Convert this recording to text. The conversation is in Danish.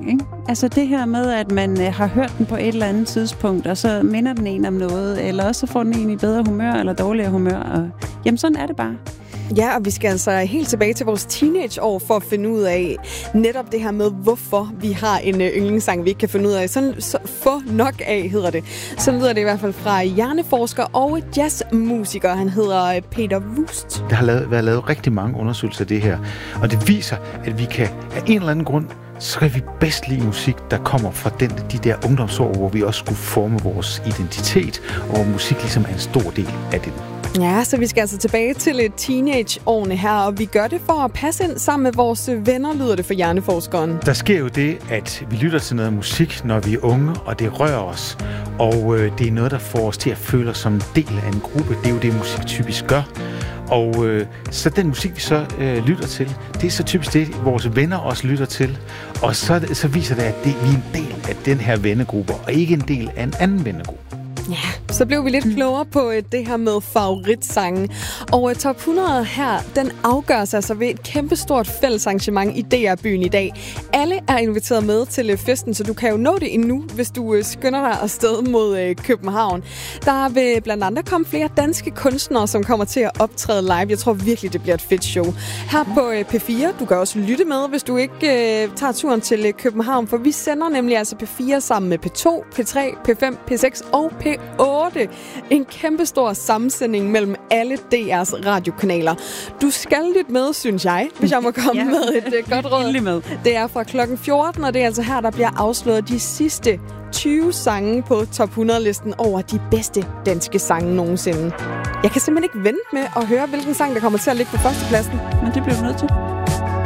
ikke? Altså det her med, at man har hørt den på et eller andet tidspunkt, og så minder den en om noget, eller også så får den en i bedre humør eller dårligere humør, og jamen sådan er det bare. Ja, og vi skal altså helt tilbage til vores teenageår for at finde ud af netop det her med, hvorfor vi har en yndlingssang, vi ikke kan finde ud af. Så få nok af, hedder det. Så lyder det i hvert fald fra hjerneforsker og jazzmusiker. Han hedder Peter Vuust. Der har været lavet rigtig mange undersøgelser af det her, og det viser, at vi kan af en eller anden grund, så kan vi bedst lide musik, der kommer fra de der ungdomsår, hvor vi også skulle forme vores identitet, og hvor musik ligesom er en stor del af det. Ja, så vi skal altså tilbage til teenageårene her, og vi gør det for at passe ind sammen med vores venner, lyder det for hjerneforskeren. Der sker jo det, at vi lytter til noget musik, når vi er unge, og det rører os. Og det er noget, der får os til at føle os som en del af en gruppe. Det er jo det, musik typisk gør. Og så den musik, vi så lytter til, det er så typisk det, vores venner også lytter til. Og så viser det, at vi er en del af den her vennegruppe, og ikke en del af en anden vennegruppe. Ja, så blev vi lidt klogere på det her med favoritsangen. Og top 100 her, den afgøres altså ved et kæmpestort fællesarrangement i DR-byen i dag. Alle er inviteret med til festen, så du kan jo nå det endnu, hvis du skynder dig afsted mod København. Der vil blandt andet komme flere danske kunstnere, som kommer til at optræde live. Jeg tror virkelig, det bliver et fedt show. Her på P4, du kan også lytte med, hvis du ikke tager turen til København, for vi sender nemlig altså P4 sammen med P2, P3, P5, P6 og P8. En kæmpestor sammensætning mellem alle DR's radiokanaler. Du skal lytte med, synes jeg, hvis jeg må komme med et godt råd. Det er fra klokken 14, og det er altså her, der bliver afsløret de sidste 20 sange på top 100-listen over de bedste danske sange nogensinde. Jeg kan simpelthen ikke vente med at høre, hvilken sang, der kommer til at ligge på førstepladsen. Men det bliver du nødt til.